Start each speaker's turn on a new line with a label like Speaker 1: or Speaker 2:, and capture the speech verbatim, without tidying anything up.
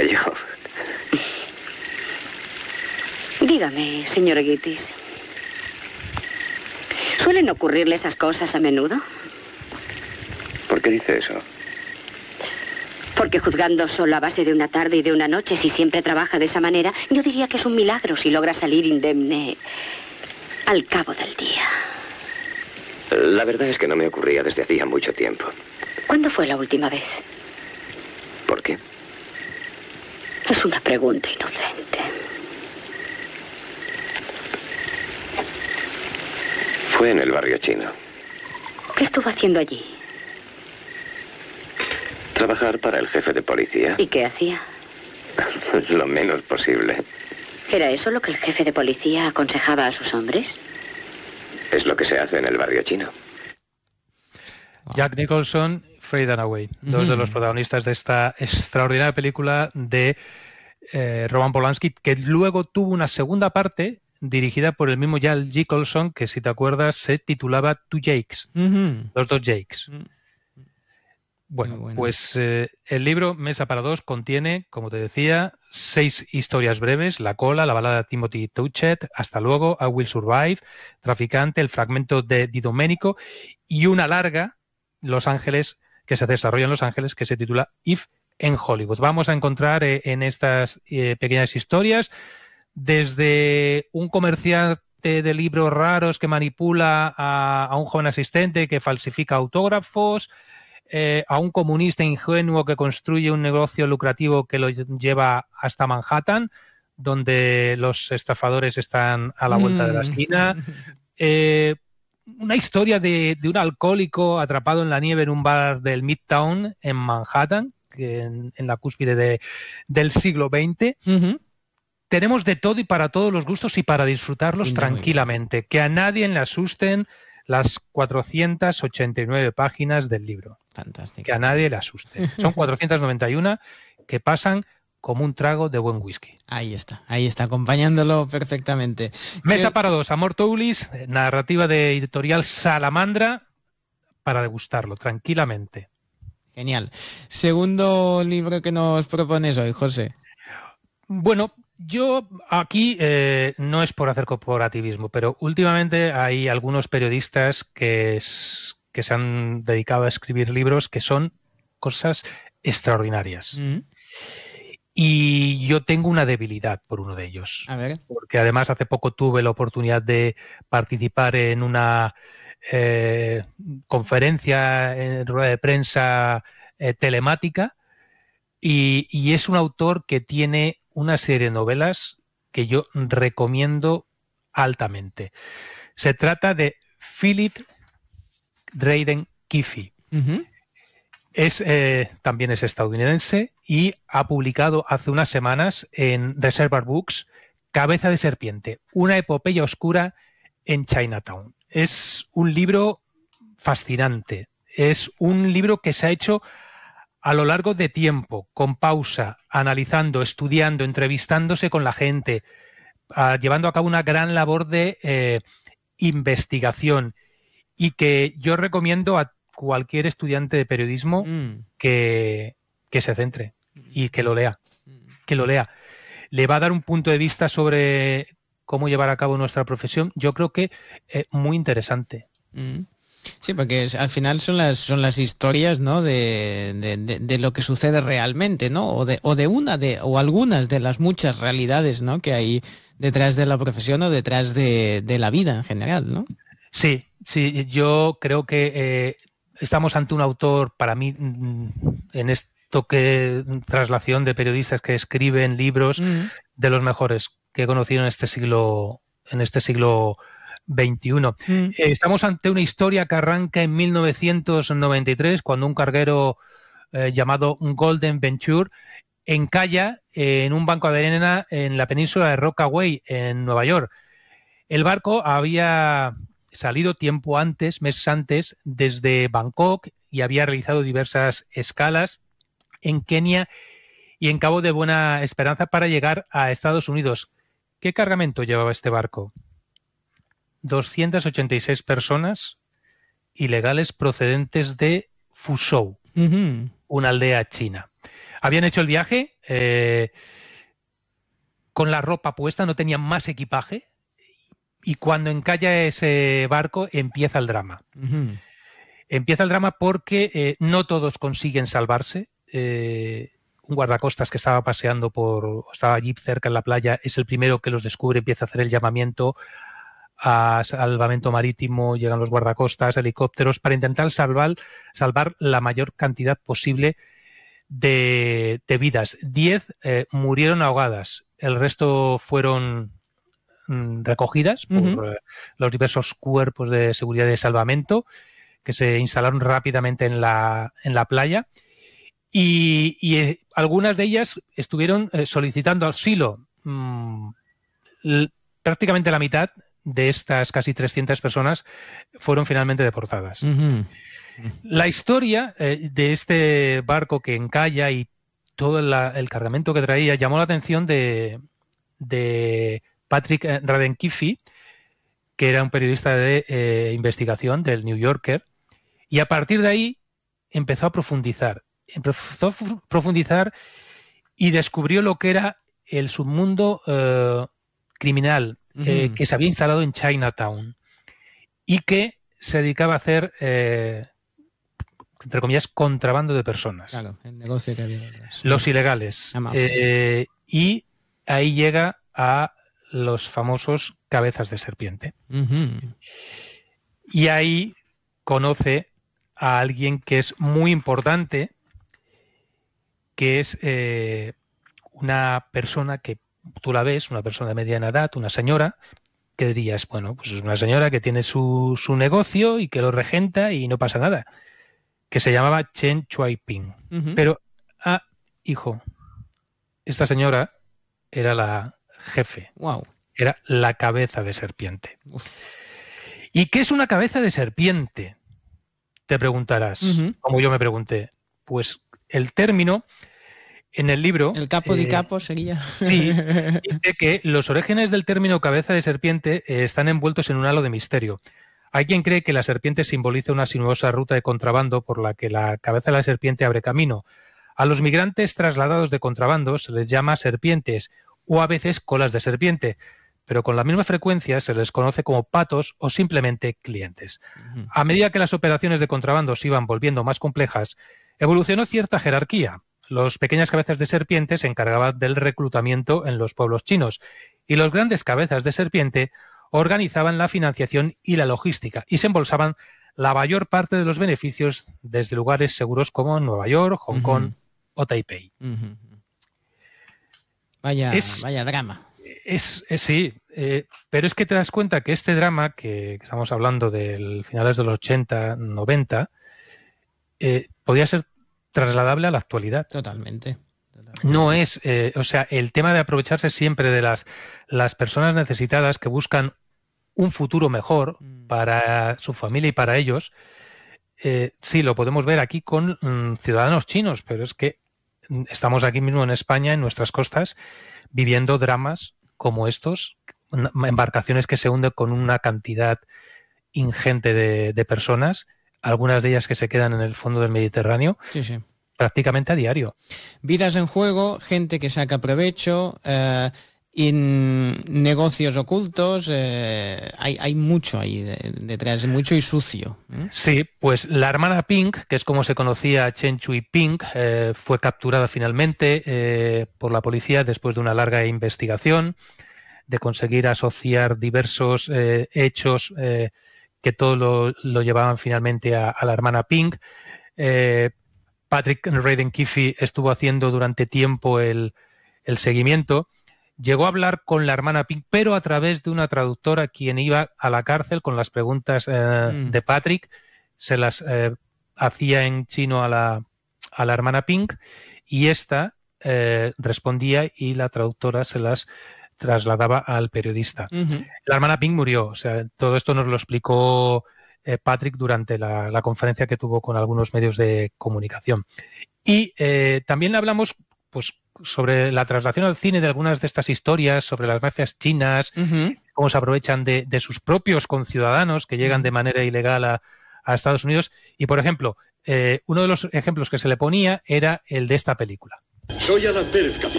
Speaker 1: pellejo.
Speaker 2: Dígame, señor Gittes, ¿suelen ocurrirle esas cosas a menudo?
Speaker 1: ¿Por qué dice eso?
Speaker 2: Porque juzgando solo a base de una tarde y de una noche, si siempre trabaja de esa manera, yo diría que es un milagro si logra salir indemne al cabo del día.
Speaker 1: La verdad es que no me ocurría desde hacía mucho tiempo.
Speaker 2: ¿Cuándo fue la última vez?
Speaker 1: ¿Por qué?
Speaker 2: Es una pregunta inocente.
Speaker 1: Fue en el barrio chino.
Speaker 2: ¿Qué estuvo haciendo allí?
Speaker 1: Trabajar para el jefe de policía.
Speaker 2: ¿Y qué hacía?
Speaker 1: Lo menos posible.
Speaker 2: ¿Era eso lo que el jefe de policía aconsejaba a sus hombres?
Speaker 1: Es lo que se hace en el barrio chino.
Speaker 3: Jack Nicholson, Faye Dunaway, dos de los protagonistas de esta extraordinaria película de eh, Roman Polanski, que luego tuvo una segunda parte dirigida por el mismo Jack Nicholson, que si te acuerdas se titulaba Two Jakes, uh-huh. Los dos Jakes. Uh-huh. Bueno, bueno, pues eh, el libro Mesa para dos contiene, como te decía, seis historias breves: La cola, la balada de Timothy Touchet, Hasta luego, I Will Survive, Traficante, El fragmento de Di Domenico, y una larga, Los Ángeles, que se desarrolla en Los Ángeles, que se titula If en Hollywood. Vamos a encontrar eh, en estas eh, pequeñas historias desde un comerciante de libros raros que manipula a, a un joven asistente que falsifica autógrafos, Eh, a un comunista ingenuo que construye un negocio lucrativo que lo lleva hasta Manhattan, donde los estafadores están a la vuelta mm. de la esquina. Eh, una historia de, de un alcohólico atrapado en la nieve en un bar del Midtown en Manhattan, que en, en la cúspide de, del siglo veinte. Uh-huh. Tenemos de todo y para todos los gustos y para disfrutarlos Pinta tranquilamente. Que a nadie le asusten las cuatrocientas ochenta y nueve páginas del libro.
Speaker 4: Fantástico.
Speaker 3: Que a nadie le asuste. Son cuatrocientas noventa y uno que pasan como un trago de buen whisky.
Speaker 4: Ahí está, ahí está, acompañándolo perfectamente.
Speaker 3: Mesa
Speaker 4: ¿Qué...
Speaker 3: para dos, Amor Toulis, narrativa de editorial Salamandra, para degustarlo tranquilamente.
Speaker 4: Genial. Segundo libro que nos propones hoy, José.
Speaker 3: Bueno, yo aquí eh, no es por hacer corporativismo, pero últimamente hay algunos periodistas que, es, que se han dedicado a escribir libros que son cosas extraordinarias. Mm. Y yo tengo una debilidad por uno de ellos.
Speaker 4: A ver.
Speaker 3: Porque además hace poco tuve la oportunidad de participar en una eh, conferencia en rueda de prensa eh, telemática y, y es un autor que tiene una serie de novelas que yo recomiendo altamente. Se trata de Philip Drayden Keefe. Uh-huh. Es, eh, también es estadounidense y ha publicado hace unas semanas en Reservoir Books Cabeza de serpiente, una epopeya oscura en Chinatown. Es un libro fascinante. Es un libro que se ha hecho a lo largo de tiempo, con pausa, analizando, estudiando, entrevistándose con la gente, uh, llevando a cabo una gran labor de eh, investigación y que yo recomiendo a cualquier estudiante de periodismo mm. que, que se centre y que lo lea, que lo lea. Le va a dar un punto de vista sobre cómo llevar a cabo nuestra profesión, yo creo que eh, muy interesante.
Speaker 4: Mm. Sí, porque al final son las son las historias, ¿no? de, de, de, de lo que sucede realmente, ¿no? O de, o de una de o algunas de las muchas realidades, ¿no? que hay detrás de la profesión o detrás de, de la vida en general, ¿no?
Speaker 3: Sí, sí, yo creo que eh, estamos ante un autor, para mí, en esto que traslación de periodistas que escriben libros, mm. de los mejores que he conocido en este siglo, en este siglo veintiuno. Mm. Eh, estamos ante una historia que arranca en mil novecientos noventa y tres, cuando un carguero eh, llamado Golden Venture encalla eh, en un banco de arena en la península de Rockaway, en Nueva York. El barco había salido tiempo antes, meses antes, desde Bangkok y había realizado diversas escalas en Kenia y en Cabo de Buena Esperanza para llegar a Estados Unidos. ¿Qué cargamento llevaba este barco? doscientas ochenta y seis personas ilegales procedentes de Fuzhou, uh-huh. una aldea china. Habían hecho el viaje eh, con la ropa puesta, no tenían más equipaje, y cuando encalla ese barco empieza el drama.
Speaker 4: Uh-huh.
Speaker 3: Empieza el drama porque eh, no todos consiguen salvarse. Eh, un guardacostas que estaba paseando por, estaba allí cerca en la playa, es el primero que los descubre, empieza a hacer el llamamiento a salvamento marítimo, llegan los guardacostas, helicópteros, para intentar salvar, salvar la mayor cantidad posible de, de vidas. Diez eh, murieron ahogadas, el resto fueron mm, recogidas por uh-huh. eh, los diversos cuerpos de seguridad y de salvamento que se instalaron rápidamente en la, en la playa. Y, y eh, algunas de ellas estuvieron eh, solicitando asilo. Mm, l- prácticamente la mitad de estas casi trescientas personas fueron finalmente deportadas.
Speaker 4: Uh-huh.
Speaker 3: La historia eh, de este barco que encalla y todo la, el cargamento que traía llamó la atención de, de Patrick Radden-Keefe, que era un periodista de eh, investigación del New Yorker, y a partir de ahí empezó a profundizar. Empezó a profundizar y descubrió lo que era el submundo eh, criminal uh-huh. eh, que se había instalado en Chinatown y que se dedicaba a hacer, eh, entre comillas, contrabando de personas.
Speaker 4: Claro, el negocio que había detrás.
Speaker 3: Los ilegales. Eh, y ahí llega a los famosos cabezas de serpiente.
Speaker 4: Uh-huh.
Speaker 3: Y ahí conoce a alguien que es muy importante, que es eh, una persona que tú la ves, una persona de mediana edad, una señora, que dirías, bueno, pues es una señora que tiene su, su negocio y que lo regenta y no pasa nada, que se llamaba Chen Shui-ping. Uh-huh. Pero, ah, hijo, esta señora era la jefe,
Speaker 4: wow.
Speaker 3: Era la cabeza de serpiente.
Speaker 4: Uf.
Speaker 3: ¿Y qué es una cabeza de serpiente? Te preguntarás, uh-huh. como yo me pregunté. Pues el término en el libro...
Speaker 4: El capo eh, di capo sería...
Speaker 3: Sí, dice que los orígenes del término cabeza de serpiente eh, están envueltos en un halo de misterio. Hay quien cree que la serpiente simboliza una sinuosa ruta de contrabando por la que la cabeza de la serpiente abre camino. A los migrantes trasladados de contrabando se les llama serpientes o a veces colas de serpiente, pero con la misma frecuencia se les conoce como patos o simplemente clientes. Uh-huh. A medida que las operaciones de contrabando se iban volviendo más complejas, evolucionó cierta jerarquía. Los pequeñas cabezas de serpiente se encargaban del reclutamiento en los pueblos chinos y los grandes cabezas de serpiente organizaban la financiación y la logística y se embolsaban la mayor parte de los beneficios desde lugares seguros como Nueva York, Hong uh-huh. Kong o Taipei.
Speaker 4: Uh-huh. Vaya, es, vaya drama.
Speaker 3: Es, es sí, eh, pero es que te das cuenta que este drama, que, que estamos hablando del finales de los ochenta, noventa, eh, podía ser trasladable a la actualidad.
Speaker 4: Totalmente. totalmente.
Speaker 3: No es, eh, o sea, el tema de aprovecharse siempre de las, las personas necesitadas que buscan un futuro mejor mm. para su familia y para ellos, eh, sí, lo podemos ver aquí con mm, ciudadanos chinos, pero es que estamos aquí mismo en España, en nuestras costas, viviendo dramas como estos, embarcaciones que se hunden con una cantidad ingente de, de personas, algunas de ellas que se quedan en el fondo del Mediterráneo,
Speaker 4: sí, sí.
Speaker 3: prácticamente a diario.
Speaker 4: Vidas en juego, gente que saca provecho, eh, en negocios ocultos, eh, hay, hay mucho ahí detrás, mucho y sucio. ¿eh?
Speaker 3: Sí, pues la hermana Ping, que es como se conocía Chen Shui-ping, eh, fue capturada finalmente eh, por la policía después de una larga investigación, de conseguir asociar diversos eh, hechos eh, que todo lo, lo llevaban finalmente a, a la hermana Ping. Eh, Patrick Radden-Keefe estuvo haciendo durante tiempo el, el seguimiento. Llegó a hablar con la hermana Ping, pero a través de una traductora quien iba a la cárcel con las preguntas eh, mm. de Patrick, se las eh, hacía en chino a la, a la hermana Ping y esta eh, respondía y la traductora se las trasladaba al periodista. Uh-huh. La hermana Ping murió, o sea, todo esto nos lo explicó eh, Patrick durante la, la conferencia que tuvo con algunos medios de comunicación. Y eh, también hablamos pues sobre la traslación al cine de algunas de estas historias, sobre las mafias chinas, uh-huh. cómo se aprovechan de, de sus propios conciudadanos que llegan uh-huh. de manera ilegal a, a Estados Unidos. Y, por ejemplo, eh, uno de los ejemplos que se le ponía era el de esta película.
Speaker 5: Soy Alan Pérez, capitán.